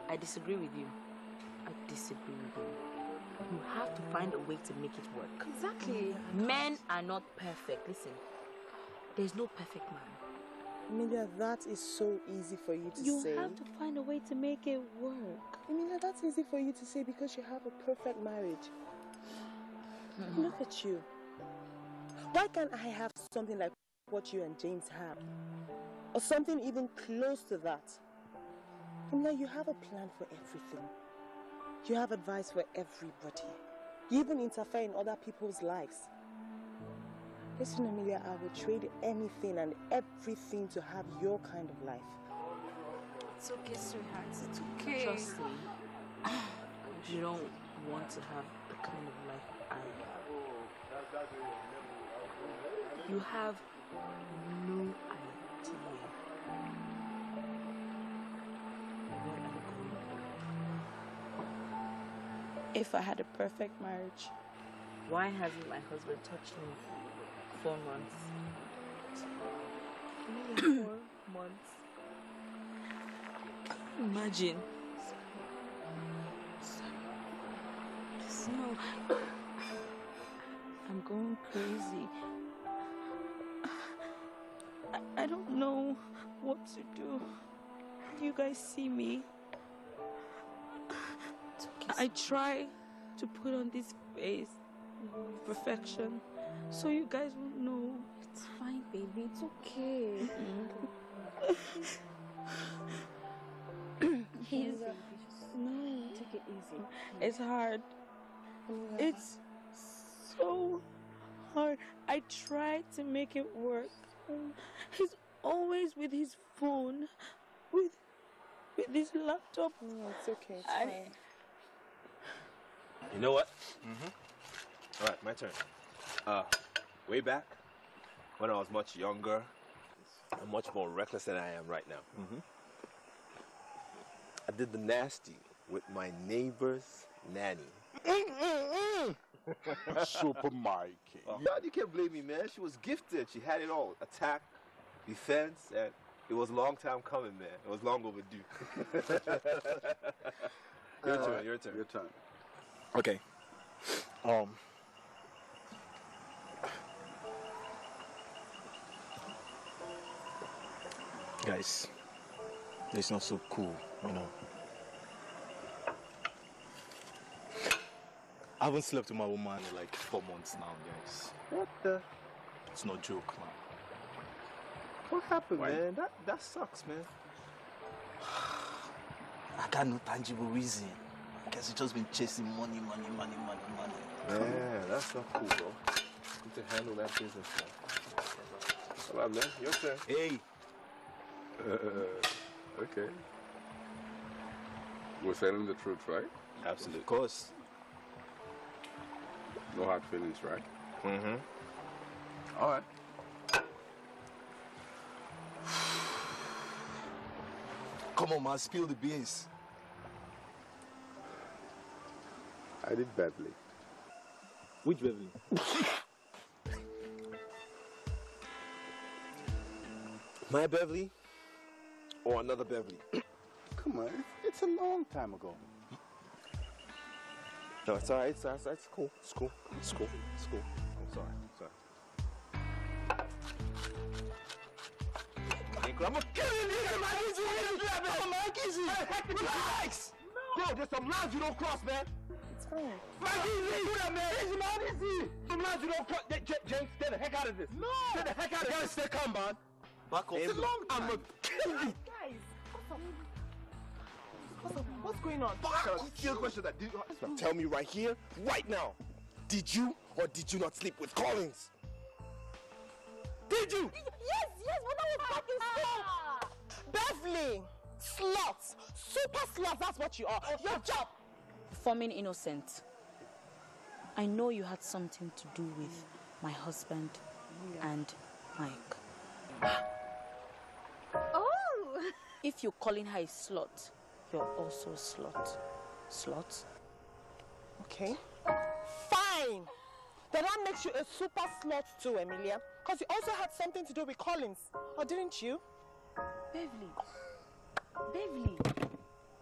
I disagree with you. I disagree with you. You have to find a way to make it work. Exactly. Men are not perfect. Listen, there's no perfect man. Emilia, that is so easy for you to say. You have to find a way to make it work. Emilia, that's easy for you to say because you have a perfect marriage. Look at you. Why can't I have something like what you and James have? Or something even close to that? Emilia, you have a plan for everything. You have advice for everybody. You even interfere in other people's lives. Listen, Emilia, I will trade anything and everything to have your kind of life. It's okay, sweetheart. It's okay. Trust me. You don't want to have the kind of life I have. You have no idea what I'm going through. If I had a perfect marriage. Why hasn't my husband touched me? 4 months. Only 4 months. Imagine. No. I'm going crazy. I don't know what to do. You guys see me. It's okay. I try to put on this face of perfection so you guys will know. It's fine, baby. It's okay. No, take it easy. It's hard. It's so hard. I try to make it work. He's always with his phone, with his laptop. No, it's okay. It's fine. You know what? All right, my turn. Way back when I was much younger and much more reckless than I am right now. I did the nasty with my neighbor's nanny. Super Mikey. Yeah, you can't blame me, man. She was gifted. She had it all. Attack, defense, and it was a long time coming, man. It was long overdue. Your turn. Your turn. Okay. Guys, it's not so cool, you know. I haven't slept with my woman in like 4 months now, guys. What the? It's no joke, man. What happened, man? That sucks, man. I got no tangible reason. I guess it's just been chasing money. Yeah, that's not cool, bro. You need to handle that business, man. All right, man. Your turn. Hey. Okay. We're saying the truth, right? Absolutely. Of course. No hard feelings, right? All right. Come on, man, spill the beans. I did Beverly. Which Beverly? My Beverly or another Beverly? Come on, it's a long time ago. No, it's all right. It's cool. It's cool. I'm sorry. I'm gonna kill you, nigga! Relax! No! Yo, there's some lines you don't cross, man! It's fine. Some lines you don't cross. James, get the heck out of this! No! Get the heck out of this! You gotta stay calm, man! Back off. It's a long time. I'm gonna kill you! Guys, what's going on? Now tell me right here, right now. Did you or did you not sleep with Collins? Did you? Yes, but that was back in school. Beverly, sluts, super sluts, that's what you are. Your job. Forming innocent. I know you had something to do with my husband and Mike. Oh! If you're calling her a slut, you're also a slut. Slut? Okay. Fine. Then that makes you a super slut too, Emilia. Because you also had something to do with Collins. Or didn't you? Beverly.